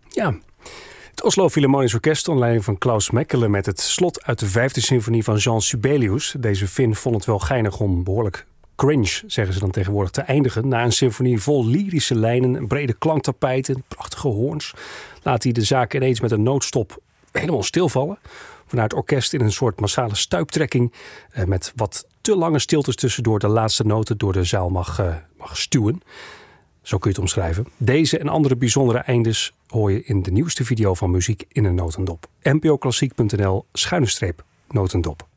Ja, het Oslo Philharmonisch Orkest onder leiding van Klaus Mechelen met het slot uit de 5e symfonie van Jean Sibelius. Deze Fin vond het wel geinig om behoorlijk cringe, zeggen ze dan tegenwoordig, te eindigen. Na een symfonie vol lyrische lijnen, brede klanktapijten, prachtige hoorns, laat hij de zaak ineens met een noodstop helemaal stilvallen. Waarna het orkest in een soort massale stuiptrekking met wat te lange stiltes tussendoor de laatste noten door de zaal mag stuwen. Zo kun je het omschrijven. Deze en andere bijzondere eindes hoor je in de nieuwste video van Muziek in een Notendop. npoklassiek.nl/notendop.